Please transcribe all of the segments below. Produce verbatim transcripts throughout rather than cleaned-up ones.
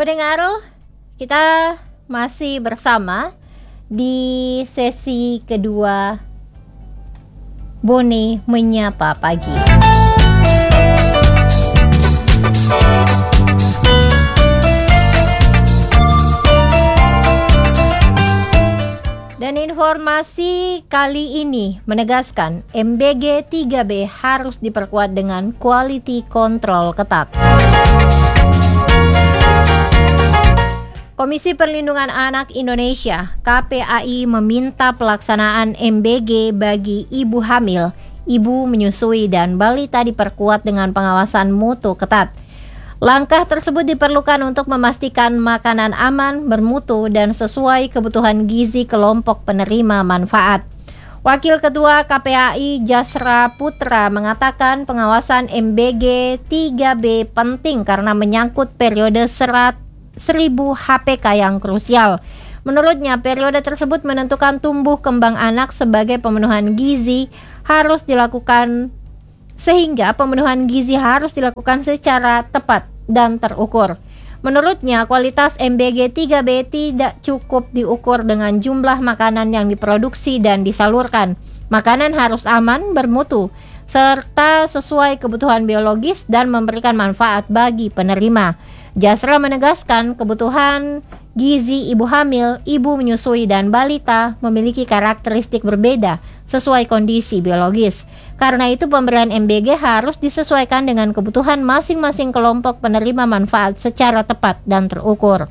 Pendengar, kita masih bersama di sesi kedua Bone Menyapa Pagi. Dan informasi kali ini menegaskan M B G tiga B harus diperkuat dengan quality control ketat. Komisi Perlindungan Anak Indonesia K P A I meminta pelaksanaan M B G bagi ibu hamil, ibu menyusui dan balita diperkuat dengan pengawasan mutu ketat. Langkah tersebut diperlukan untuk memastikan makanan aman, bermutu, dan sesuai kebutuhan gizi kelompok penerima manfaat. Wakil Ketua K P A I Jasra Putra mengatakan pengawasan M B G tiga B penting karena menyangkut periode serat seribu H P K yang krusial. Menurutnya, periode tersebut menentukan tumbuh kembang anak sebagai pemenuhan gizi harus dilakukan sehingga pemenuhan gizi harus dilakukan secara tepat dan terukur. Menurutnya, kualitas M B G tiga B tidak cukup diukur dengan jumlah makanan yang diproduksi dan disalurkan. Makanan harus aman, bermutu, serta sesuai kebutuhan biologis dan memberikan manfaat bagi penerima. Jasra menegaskan kebutuhan gizi ibu hamil, ibu menyusui, dan balita memiliki karakteristik berbeda sesuai kondisi biologis. Karena itu pemberian M B G harus disesuaikan dengan kebutuhan masing-masing kelompok penerima manfaat secara tepat dan terukur.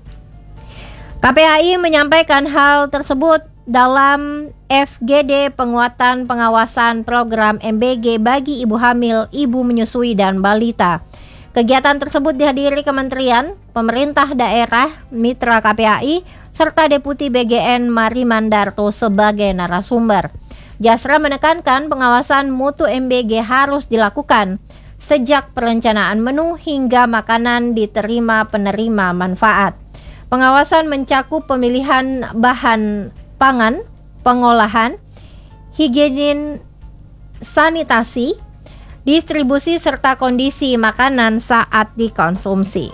K P A I menyampaikan hal tersebut dalam F G D penguatan pengawasan program M B G bagi ibu hamil, ibu menyusui, dan balita. Kegiatan tersebut dihadiri Kementerian, pemerintah daerah, mitra K P A I, serta Deputi B G N Mari Mandarto sebagai narasumber. Jasra menekankan pengawasan mutu M B G harus dilakukan sejak perencanaan menu hingga makanan diterima penerima manfaat. Pengawasan mencakup pemilihan bahan pangan, pengolahan, higienis sanitasi, distribusi serta kondisi makanan saat dikonsumsi.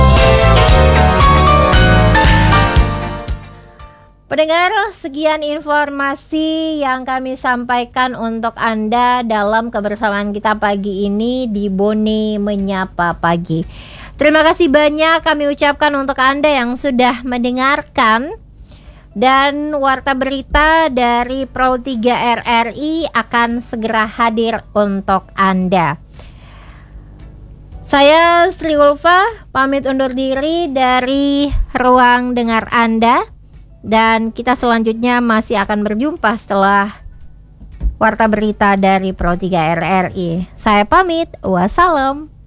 Pendengar, sekian informasi yang kami sampaikan untuk Anda dalam kebersamaan kita pagi ini di Bone Menyapa Pagi. Terima kasih banyak kami ucapkan untuk Anda yang sudah mendengarkan. Dan warta berita dari Pro tiga R R I akan segera hadir untuk Anda. Saya Sri Ulfa pamit undur diri dari ruang dengar Anda. Dan kita selanjutnya masih akan berjumpa setelah warta berita dari Pro tiga R R I. Saya pamit, wassalam.